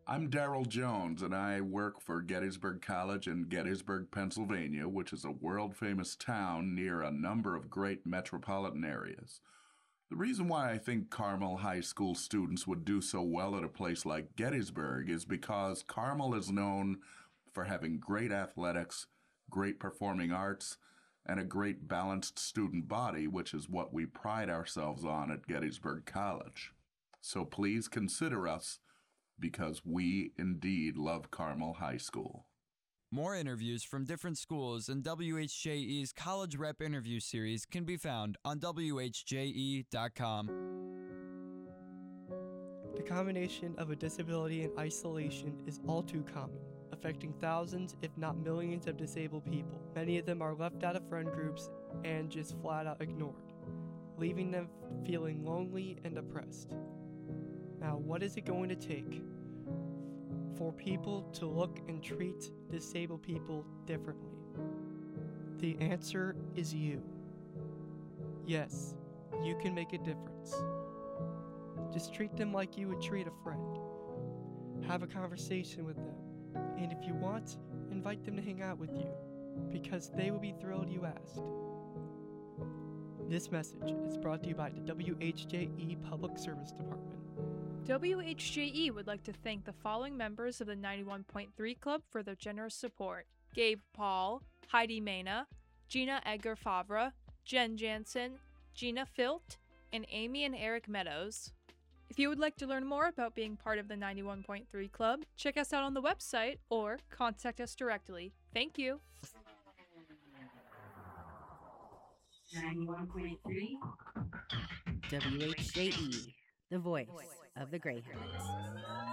I'm Daryl Jones, and I work for Gettysburg College in Gettysburg, Pennsylvania, which is a world famous town near a number of great metropolitan areas. The reason why I think Carmel High School students would do so well at a place like Gettysburg is because Carmel is known for having great athletics, great performing arts, and a great balanced student body, which is what we pride ourselves on at Gettysburg College. So please consider us because we indeed love Carmel High School. More interviews from different schools in WHJE's College Rep interview series can be found on WHJE.com. The combination of a disability and isolation is all too common, affecting thousands, if not millions, of disabled people. Many of them are left out of friend groups and just flat out ignored, leaving them feeling lonely and depressed. Now, what is it going to take for people to look and treat disabled people differently? The answer is you. Yes, you can make a difference. Just treat them like you would treat a friend. Have a conversation with them, and if you want, invite them to hang out with you, because they will be thrilled you asked. This message is brought to you by the WHJE Public Service Department. WHJE would like to thank the following members of the 91.3 Club for their generous support: Gabe Paul, Heidi Mena, Gina Edgar Favre, Jen Jansen, Gina Filt, and Amy and Eric Meadows. If you would like to learn more about being part of the 91.3 Club, check us out on the website or contact us directly. Thank you. 91.3 WHJE, the voice of the Greyhounds.